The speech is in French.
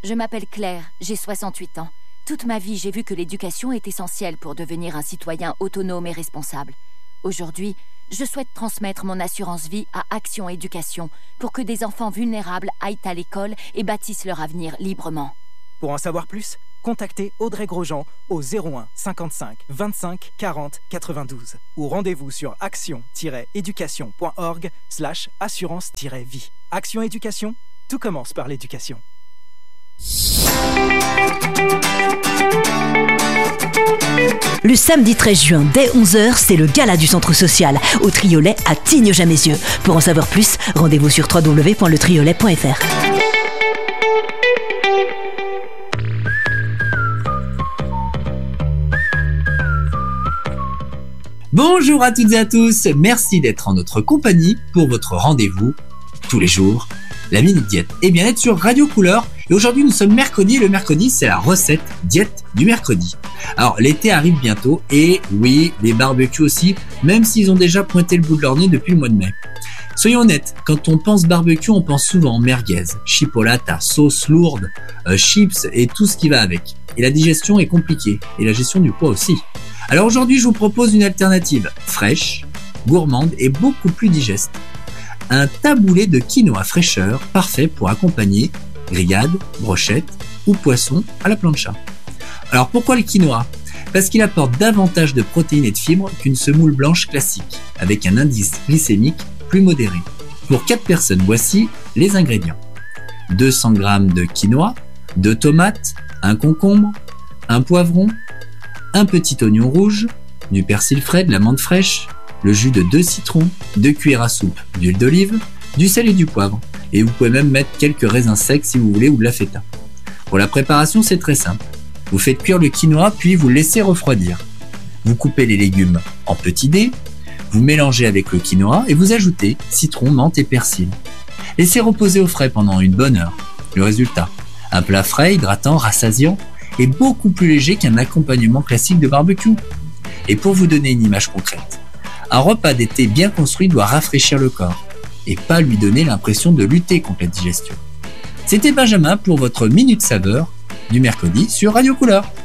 Je m'appelle Claire, j'ai 68 ans. Toute ma vie, j'ai vu que l'éducation est essentielle pour devenir un citoyen autonome et responsable. Aujourd'hui, je souhaite transmettre mon assurance vie à Action Éducation pour que des enfants vulnérables aillent à l'école et bâtissent leur avenir librement. Pour en savoir plus, contactez Audrey Grosjean au 01 55 25 40 92 ou rendez-vous sur action-éducation.org/assurance-vie. Action Éducation, tout commence par l'éducation. Le samedi 13 juin, dès 11h, c'est le gala du centre social au Triolet à Tignes-Jamessieu. Pour en savoir plus, rendez-vous sur www.letriolet.fr. Bonjour à toutes et à tous, merci d'être en notre compagnie pour votre rendez-vous tous les jours, la Minute Diète et bien-être sur Radio Couleur. Et aujourd'hui nous sommes mercredi et le mercredi c'est la recette diète du mercredi. Alors l'été arrive bientôt et oui, les barbecues aussi, même s'ils ont déjà pointé le bout de leur nez depuis le mois de mai. Soyons honnêtes, quand on pense barbecue, on pense souvent merguez, chipolata, sauce lourde, chips et tout ce qui va avec. Et la digestion est compliquée et la gestion du poids aussi. Alors aujourd'hui, je vous propose une alternative fraîche, gourmande et beaucoup plus digeste. Un taboulé de quinoa fraîcheur, parfait pour accompagner grillade, brochette ou poisson à la plancha. Alors pourquoi le quinoa ? Parce qu'il apporte davantage de protéines et de fibres qu'une semoule blanche classique, avec un indice glycémique plus modéré. Pour 4 personnes, voici les ingrédients. 200 g de quinoa, 2 tomates, un concombre, un poivron, un petit oignon rouge, du persil frais, de la menthe fraîche, le jus de 2 citrons, 2 cuillères à soupe d'huile d'olive, du sel et du poivre. Et vous pouvez même mettre quelques raisins secs si vous voulez ou de la feta. Pour la préparation, c'est très simple. Vous faites cuire le quinoa puis vous laissez refroidir. Vous coupez les légumes en petits dés, vous mélangez avec le quinoa et vous ajoutez citron, menthe et persil. Laissez reposer au frais pendant une bonne heure. Le résultat, un plat frais, hydratant, rassasiant et beaucoup plus léger qu'un accompagnement classique de barbecue. Et pour vous donner une image concrète, un repas d'été bien construit doit rafraîchir le corps et pas lui donner l'impression de lutter contre la digestion. C'était Benjamin pour votre Minute Saveur du mercredi sur Radio Couleur.